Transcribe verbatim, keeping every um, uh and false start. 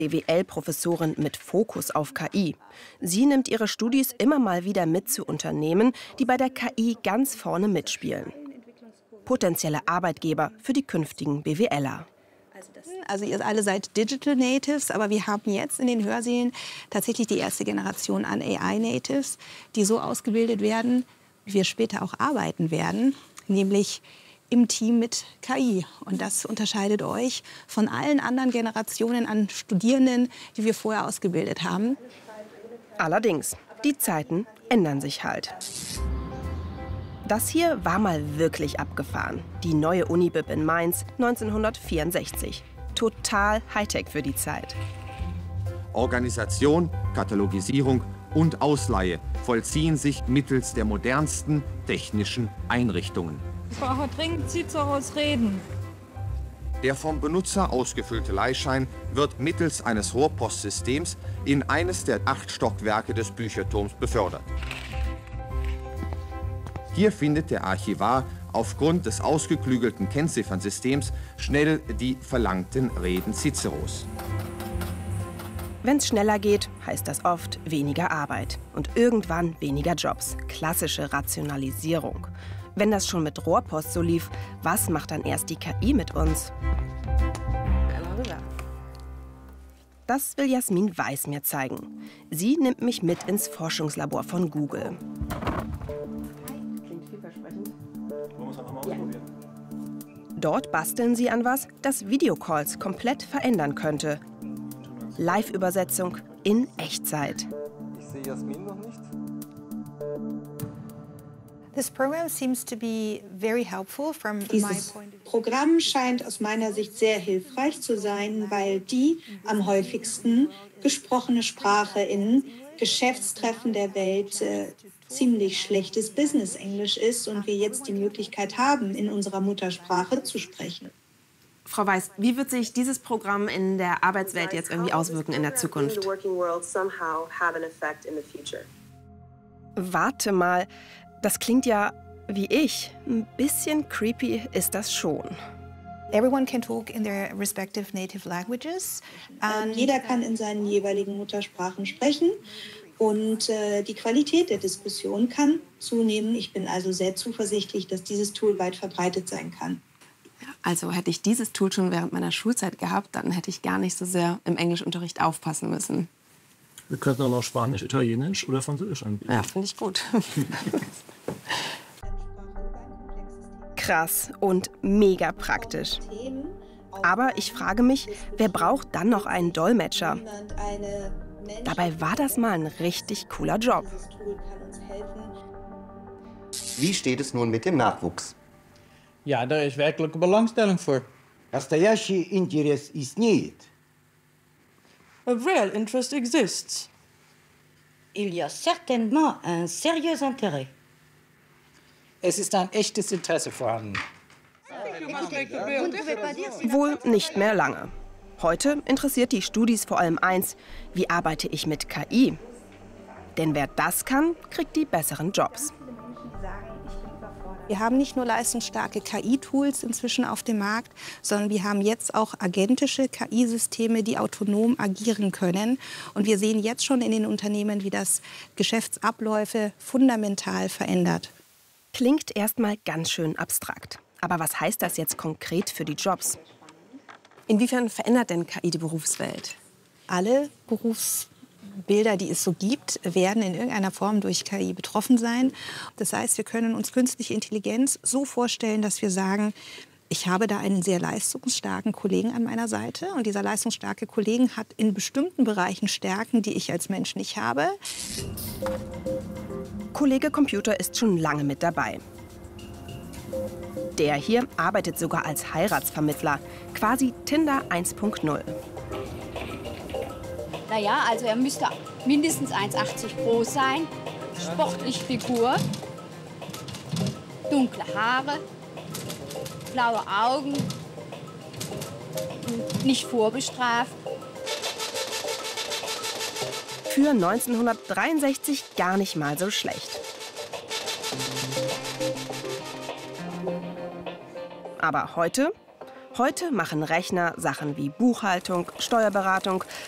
B W L-Professorin mit Fokus auf K I. Sie nimmt ihre Studis immer mal wieder mit zu Unternehmen, die bei der K I ganz vorne mitspielen. Potenzielle Arbeitgeber für die künftigen BWLer. Also ihr alle seid Digital Natives, aber wir haben jetzt in den Hörsälen tatsächlich die erste Generation an A I-Natives, die so ausgebildet werden, wie wir später auch arbeiten werden, nämlich im Team mit K I. Und das unterscheidet euch von allen anderen Generationen an Studierenden, die wir vorher ausgebildet haben. Allerdings, die Zeiten ändern sich halt. Das hier war mal wirklich abgefahren. Die neue Uni-B I B in Mainz neunzehnhundertvierundsechzig. Total Hightech für die Zeit. Organisation, Katalogisierung und Ausleihe vollziehen sich mittels der modernsten technischen Einrichtungen. Ich brauche dringend Ciceros Reden. Der vom Benutzer ausgefüllte Leihschein wird mittels eines Rohrpostsystems in eines der acht Stockwerke des Bücherturms befördert. Hier findet der Archivar aufgrund des ausgeklügelten Kennziffernsystems schnell die verlangten Reden Ciceros. Wenn es schneller geht, heißt das oft weniger Arbeit und irgendwann weniger Jobs. Klassische Rationalisierung. Wenn das schon mit Rohrpost so lief, was macht dann erst die K I mit uns? Das will Jasmin Weiß mir zeigen. Sie nimmt mich mit ins Forschungslabor von Google. Dort basteln sie an was, das Videocalls komplett verändern könnte. Live-Übersetzung in Echtzeit. Ich sehe Jasmin noch nicht. Dieses Programm scheint aus meiner Sicht sehr hilfreich zu sein, weil die am häufigsten gesprochene Sprache in Geschäftstreffen der Welt äh, ziemlich schlechtes Business-Englisch ist und wir jetzt die Möglichkeit haben, in unserer Muttersprache zu sprechen. Frau Weiß, wie wird sich dieses Programm in der Arbeitswelt jetzt irgendwie auswirken in der Zukunft? Warte mal, das klingt ja wie ich. Ein bisschen creepy ist das schon. Everyone can talk in their respective native languages. Ähm, jeder kann in seinen jeweiligen Muttersprachen sprechen und äh, die Qualität der Diskussion kann zunehmen. Ich bin also sehr zuversichtlich, dass dieses Tool weit verbreitet sein kann. Also hätte ich dieses Tool schon während meiner Schulzeit gehabt, dann hätte ich gar nicht so sehr im Englischunterricht aufpassen müssen. Wir könnten auch noch Spanisch, Italienisch oder Französisch anbieten. Ja, finde ich gut. Krass und mega praktisch. Aber ich frage mich, wer braucht dann noch einen Dolmetscher? Dabei war das mal ein richtig cooler Job. Wie steht es nun mit dem Nachwuchs? Ja, daar is werkelijke belangstelling voor. Настоящий интерес ist. A real interest exists. Il y a certainement un sérieux intérêt. Es ist ein echtes Interesse vorhanden. Wohl nicht mehr lange. Heute interessiert die Studis vor allem eins: Wie arbeite ich mit K I? Denn wer das kann, kriegt die besseren Jobs. Wir haben nicht nur leistungsstarke K I-Tools inzwischen auf dem Markt, sondern wir haben jetzt auch agentische K I-Systeme, die autonom agieren können. Und wir sehen jetzt schon in den Unternehmen, wie das Geschäftsabläufe fundamental verändert. Klingt erstmal ganz schön abstrakt. Aber was heißt das jetzt konkret für die Jobs? Inwiefern verändert denn K I die Berufswelt? Alle Berufsbilder, die es so gibt, werden in irgendeiner Form durch K I betroffen sein. Das heißt, wir können uns künstliche Intelligenz so vorstellen, dass wir sagen, ich habe da einen sehr leistungsstarken Kollegen an meiner Seite. Und dieser leistungsstarke Kollege hat in bestimmten Bereichen Stärken, die ich als Mensch nicht habe. Kollege Computer ist schon lange mit dabei. Der hier arbeitet sogar als Heiratsvermittler, quasi Tinder eins punkt null. Naja, also er müsste mindestens eins Komma achtzig groß sein, sportliche Figur, dunkle Haare, blaue Augen, nicht vorbestraft. Für neunzehnhundertdreiundsechzig gar nicht mal so schlecht. Aber heute? Heute machen Rechner Sachen wie Buchhaltung, Steuerberatung,